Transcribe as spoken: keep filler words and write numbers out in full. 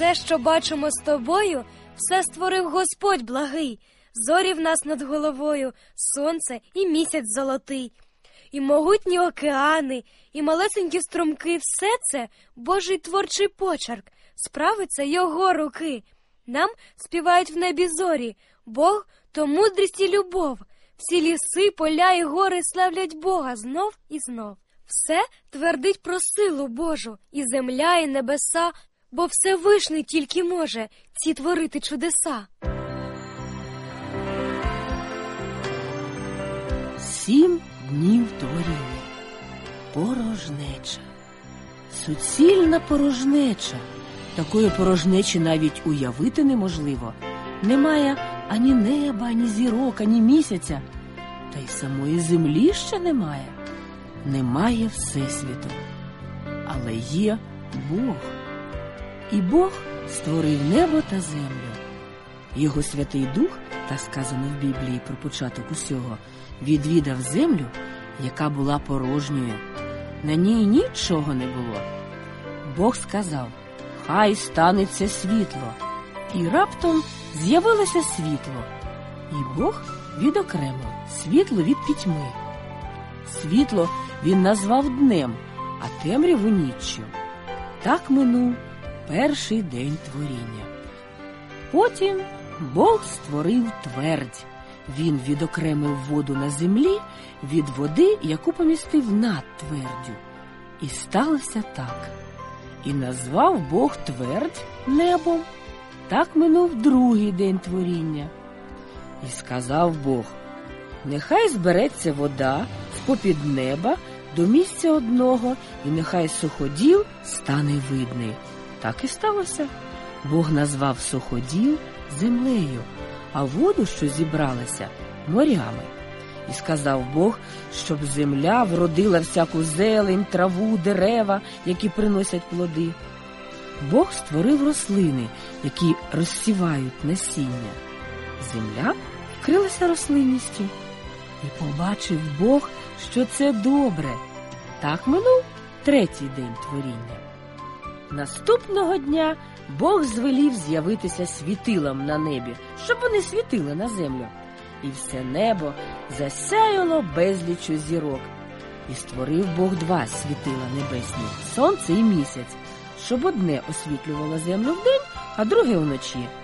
Все, що бачимо з тобою, все створив Господь благий. Зорі в нас над головою, сонце і місяць золотий. І могутні океани, і малесенькі струмки – все це Божий творчий почерк, справи це Його руки. Нам співають в небі зорі, Бог – то мудрість і любов. Всі ліси, поля і гори славлять Бога знов і знов. Все твердить про силу Божу, і земля, і небеса, бо Всевишній тільки може ці творити чудеса. Сім днів творіння. Порожнеча. Суцільна порожнеча. Такої порожнечі навіть уявити неможливо. Немає ані неба, ані зірок, ані місяця. Та й самої землі ще немає. Немає Всесвіту. Але є Бог. І Бог створив небо та землю. Його Святий Дух, так сказано в Біблії про початок усього, відвідав землю, яка була порожньою. На ній нічого не було. Бог сказав: «Хай станеться світло». І раптом з'явилося світло. І Бог відокремив світло від пітьми. Світло він назвав днем, а темряву ніччю. Так минув перший день творіння. Потім Бог створив твердь. Він відокремив воду на землі від води, яку помістив над тверддю. І сталося так. І назвав Бог твердь небом. Так минув другий день творіння. І сказав Бог: «Нехай збереться вода впопід неба до місця одного, і нехай суходіл стане видний». Так і сталося. Бог назвав суходіл землею, а воду, що зібралася, морями. І сказав Бог, щоб земля вродила всяку зелень, траву, дерева, які приносять плоди. Бог створив рослини, які розсівають насіння. Земля вкрилася рослинністю. І побачив Бог, що це добре. Так минув третій день творіння. Наступного дня Бог звелів з'явитися світилам на небі, щоб вони світили на землю. І все небо засяяло безліччю зірок. І створив Бог два світила небесні – сонце і місяць, щоб одне освітлювало землю вдень, а друге вночі.